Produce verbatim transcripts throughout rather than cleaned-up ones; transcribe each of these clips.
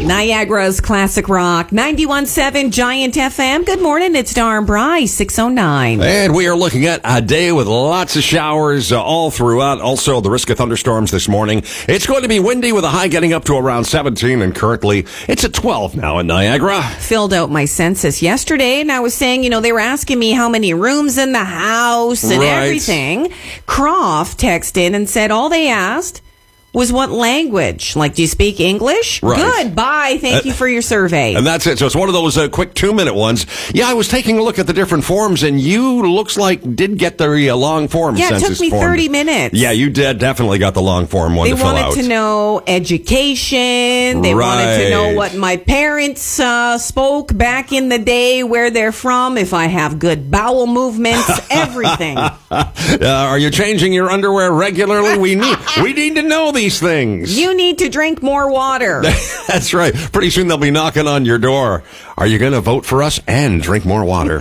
Niagara's Classic Rock, ninety-one point seven Giant F M. Good morning, it's Dar and Bry, six oh nine. And we are looking at a day with lots of showers uh, all throughout. Also, the risk of thunderstorms this morning. It's going to be windy with a high getting up to around seventeen, and currently it's at twelve now in Niagara. Filled out my census yesterday, and I was saying, you know, they were asking me how many rooms in the house and Right. everything. Croft texted in and said all they asked was what language. Like, do you speak English? Right. Good, bye. Thank Uh, you for your survey. And that's it. So it's one of those uh, quick two-minute ones. Yeah, I was taking a look at the different forms, and you, looks like, did get the uh, long form yeah, it census took me form. thirty minutes. Yeah, you did definitely got the long form one They to fill out. wanted to know education. They wanted to know Right. what my parents uh, spoke back in the day, where they're from, if I have good bowel movements, everything. Uh, are you changing your underwear regularly? We need we need to know these things. You need to drink more water. That's right. Pretty soon they'll be knocking on your door. Are you going to vote for us and drink more water?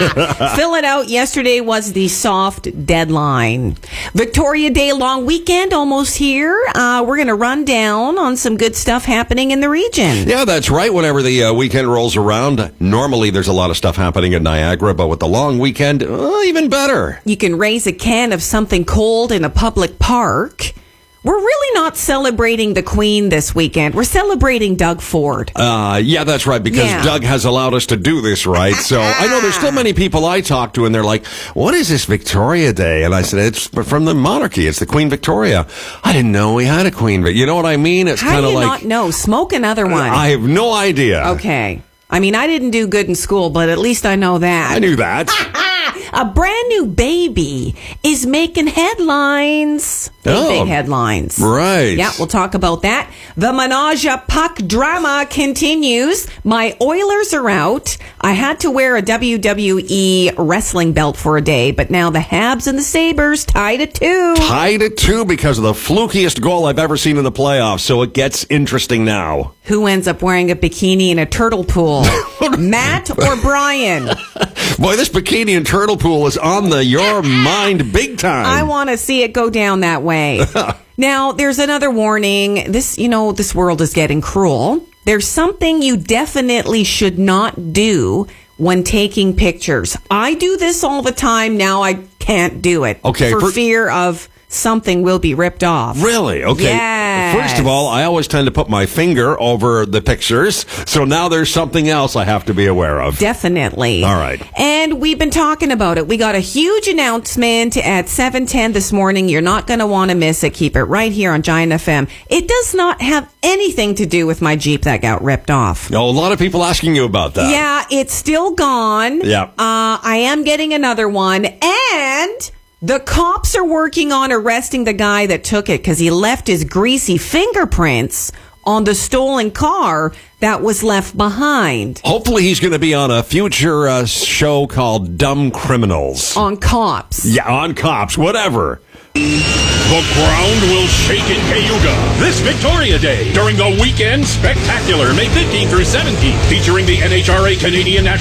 Fill it out. Yesterday was the soft deadline. Victoria Day long weekend almost here. Uh, we're going to run down on some good stuff happening in the region. Yeah, that's right. Whenever the uh, weekend rolls around, normally there's a lot of stuff happening in Niagara, but with the long weekend, uh, even better. You can raise a can of something cold in a public park. We're really not celebrating the Queen this weekend. We're celebrating Doug Ford. Uh, yeah, that's right, because Yeah. Doug has allowed us to do this, right? So I know there's still many people I talk to, and they're like, what is this Victoria Day? And I said, it's from the monarchy. It's the Queen Victoria. I didn't know we had a Queen. But you know what I mean? It's How kind do of you like, not know? Smoke another one. I have no idea. Okay. I mean, I didn't do good in school, but at least I know that. I knew that. A brand new baby is making headlines. Big, Oh, big headlines. right. Yeah, we'll talk about that. The Menage a Puck drama continues. My Oilers are out. I had to wear a W W E wrestling belt for a day, but now the Habs and the Sabres tied at two. Tied at two because of the flukiest goal I've ever seen in the playoffs, so it gets interesting now. Who ends up wearing a bikini in a turtle pool? Matt or Brian? Boy, this bikini and turtle pool is on the your mind big time. I want to see it go down that way. Now, there's another warning. This, you know, this world is getting cruel. There's something you definitely should not do when taking pictures. I do this all the time. Now I can't do it. Okay, For, for- fear of something will be ripped off. Really? Okay. Yes. First of all, I always tend to put my finger over the pictures, so now there's something else I have to be aware of. Definitely. All right. And we've been talking about it. We got a huge announcement at seven ten this morning. You're not going to want to miss it. Keep it right here on Giant F M. It does not have anything to do with my Jeep that got ripped off. Oh, a lot of people asking you about that. Yeah, it's still gone. Yeah. Uh, I am getting another one. And the cops are working on arresting the guy that took it because he left his greasy fingerprints on the stolen car that was left behind. Hopefully he's going to be on a future uh, show called Dumb Criminals. On Cops. Yeah, on Cops, whatever. The ground will shake in Cayuga this Victoria Day during the Weekend Spectacular, May fifteenth through seventeenth, featuring the N H R A Canadian National